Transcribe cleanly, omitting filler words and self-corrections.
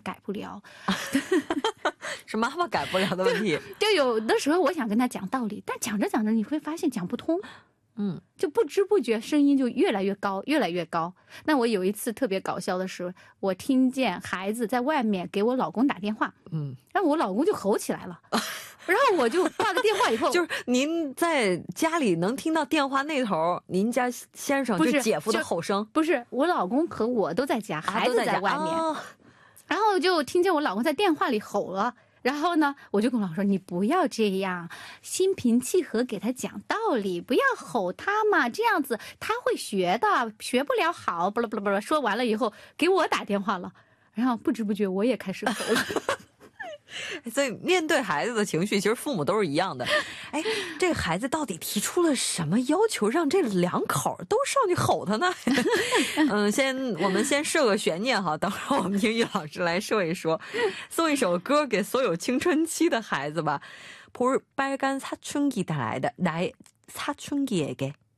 改不了。 是妈妈改不了的问题。 就有的时候我想跟他讲道理，但讲着讲着你会发现讲不通，就不知不觉声音就越来越高，越来越高。那我有一次特别搞笑的是，我听见孩子在外面给我老公打电话，然后我老公就吼起来了，然后我就挂个电话以后， 就是您在家里能听到电话那头，您家先生就姐夫的吼声？ 不是，我老公和我都在家，孩子在外面，然后就听见我老公在电话里吼了。然后呢，我就跟我老公说，你不要这样，心平气和给他讲道理，不要吼他嘛，这样子他会学的，学不了好，不啦不啦不啦。说完了以后给我打电话了，然后不知不觉我也开始吼了。 所以面对孩子的情绪，其实父母都是一样的。哎，这个孩子到底提出了什么要求，让这两口都上去吼他呢？我们先设个悬念哈，等会儿我们英语老师来说一说，送一首歌给所有青春期的孩子吧。볼빨간사춘기달아이다나의사춘기에게